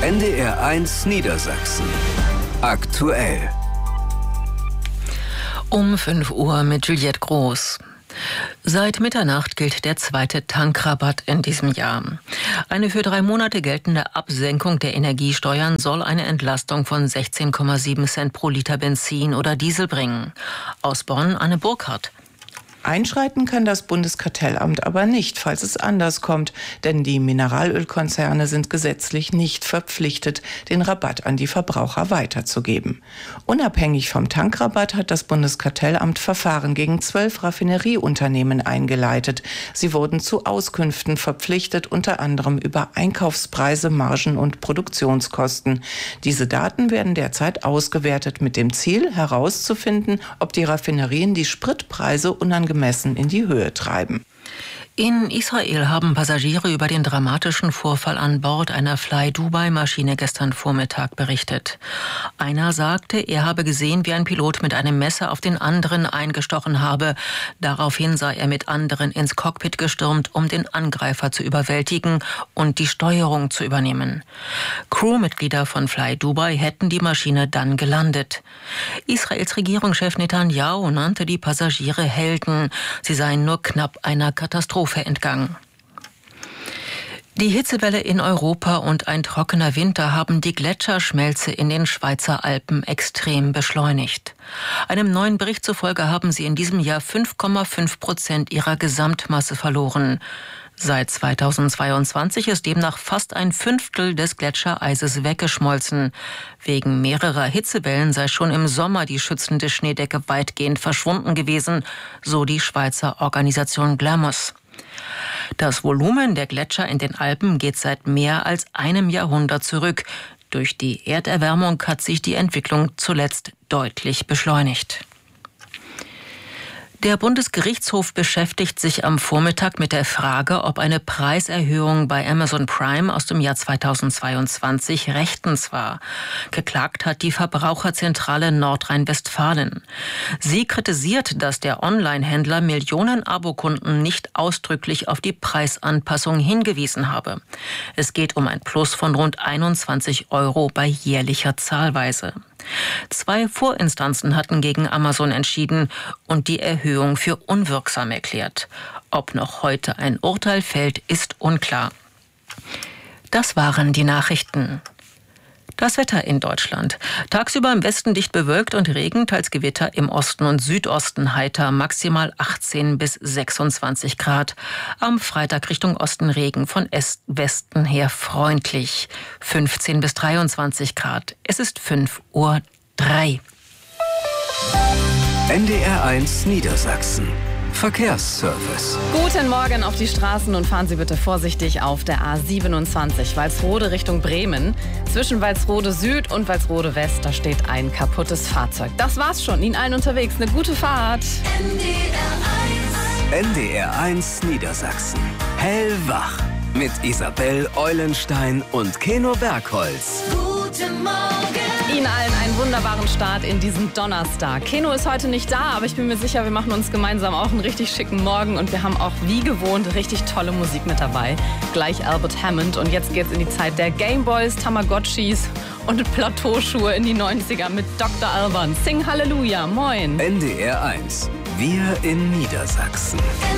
NDR1 Niedersachsen. Aktuell. Um 5 Uhr mit Juliette Groß. Seit Mitternacht gilt der zweite Tankrabatt in diesem Jahr. Eine für 3 Monate geltende Absenkung der Energiesteuern soll eine Entlastung von 16,7 Cent pro Liter Benzin oder Diesel bringen. Aus Bonn Anne Burkhardt. Einschreiten kann das Bundeskartellamt aber nicht, falls es anders kommt, denn die Mineralölkonzerne sind gesetzlich nicht verpflichtet, den Rabatt an die Verbraucher weiterzugeben. Unabhängig vom Tankrabatt hat das Bundeskartellamt Verfahren gegen 12 Raffinerieunternehmen eingeleitet. Sie wurden zu Auskünften verpflichtet, unter anderem über Einkaufspreise, Margen und Produktionskosten. Diese Daten werden derzeit ausgewertet mit dem Ziel, herauszufinden, ob die Raffinerien die Spritpreise unangemessen in die Höhe treiben. In Israel haben Passagiere über den dramatischen Vorfall an Bord einer Fly-Dubai-Maschine gestern Vormittag berichtet. Einer sagte, er habe gesehen, wie ein Pilot mit einem Messer auf den anderen eingestochen habe. Daraufhin sei er mit anderen ins Cockpit gestürmt, um den Angreifer zu überwältigen und die Steuerung zu übernehmen. Crewmitglieder von Fly-Dubai hätten die Maschine dann gelandet. Israels Regierungschef Netanyahu nannte die Passagiere Helden. Sie seien nur knapp einer Katastrophe entgangen. Die Hitzewelle in Europa und ein trockener Winter haben die Gletscherschmelze in den Schweizer Alpen extrem beschleunigt. Einem neuen Bericht zufolge haben sie in diesem Jahr 5,5% ihrer Gesamtmasse verloren. Seit 2022 ist demnach fast ein Fünftel des Gletschereises weggeschmolzen. Wegen mehrerer Hitzewellen sei schon im Sommer die schützende Schneedecke weitgehend verschwunden gewesen, so die Schweizer Organisation Glamus. Das Volumen der Gletscher in den Alpen geht seit mehr als einem Jahrhundert zurück. Durch die Erderwärmung hat sich die Entwicklung zuletzt deutlich beschleunigt. Der Bundesgerichtshof beschäftigt sich am Vormittag mit der Frage, ob eine Preiserhöhung bei Amazon Prime aus dem Jahr 2022 rechtens war. Geklagt hat die Verbraucherzentrale Nordrhein-Westfalen. Sie kritisiert, dass der Online-Händler Millionen Abokunden nicht ausdrücklich auf die Preisanpassung hingewiesen habe. Es geht um ein Plus von rund 21 € bei jährlicher Zahlweise. 2 Vorinstanzen hatten gegen Amazon entschieden und die Erhöhung für unwirksam erklärt. Ob noch heute ein Urteil fällt, ist unklar. Das waren die Nachrichten. Das Wetter in Deutschland. Tagsüber im Westen dicht bewölkt und Regen, teils Gewitter, im Osten und Südosten heiter, maximal 18 bis 26 Grad. Am Freitag Richtung Osten Regen, von Westen her freundlich, 15 bis 23 Grad. Es ist 5:03 Uhr. NDR1 Niedersachsen. Verkehrsservice. Guten Morgen auf die Straßen und fahren Sie bitte vorsichtig auf der A27 Walsrode Richtung Bremen. Zwischen Walsrode Süd und Walsrode West, da steht ein kaputtes Fahrzeug. Das war's schon. Ihnen allen unterwegs eine gute Fahrt. NDR1 Niedersachsen. Hellwach. Mit Isabel Eulenstein und Keno Bergholz. Guten Morgen. Ihnen allen einen wunderbaren Start in diesen Donnerstag. Keno ist heute nicht da, aber ich bin mir sicher, wir machen uns gemeinsam auch einen richtig schicken Morgen und wir haben auch wie gewohnt richtig tolle Musik mit dabei. Gleich Albert Hammond und jetzt geht's in die Zeit der Gameboys, Tamagotchis und Plateauschuhe in die 90er mit Dr. Alban. Sing Halleluja, moin. NDR1. Wir in Niedersachsen.